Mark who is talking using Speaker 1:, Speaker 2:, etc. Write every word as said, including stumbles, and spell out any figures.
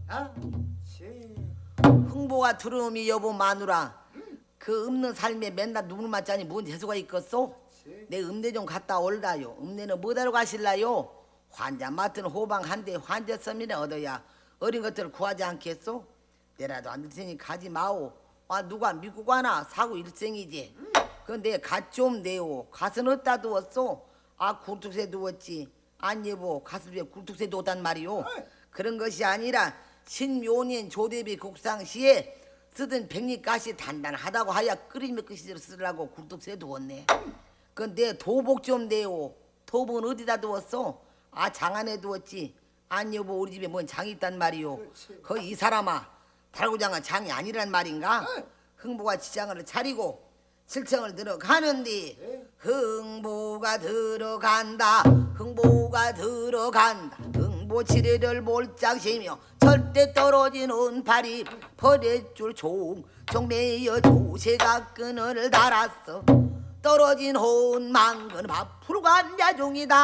Speaker 1: 아, 치.
Speaker 2: 흥보가 들어오미 여보 마누라 그 없는 삶에 맨날 눈을 맞자니 뭔 재수가 있겠소? 내 음내 좀 갔다 올다요. 음내는 뭐하러 가실라요? 환자 맡은 호방 한대 환자 썸이네 얻어야 어린 것들을 구하지 않겠소? 내라도 안 될 테니 가지 마오. 아 누가 믿고 가나 사고 일생이지. 근데 갓 좀 내오. 갓은 어디다 두었소? 아 굴뚝새 두었지. 안 여보 갓을 왜 굴뚝새 두었단 말이오? 그런 것이 아니라 신묘년 조대비 국상시에 쓰던 백리가시 단단하다고 하야 끓이며 끄시대로 쓰려고 굴뚝새 두었네. 근데 도복 좀 내오. 도복은 어디다 두었어? 아 장 안에 두었지. 안 여보 우리 집에 뭔 장이 있단 말이오. 거이 사람아 달구장은 장이 아니란 말인가? 흥부가 지장을 차리고 칠청을 들어가는데 흥부가 들어간다. 흥부가 들어간다. 흥부 치레를 몰짝시며 절대 떨어진 은팔이 버렛줄 종 종매여 조새가 끈을 달았어. 떨어진 혼망은 밥풀 관자종이다.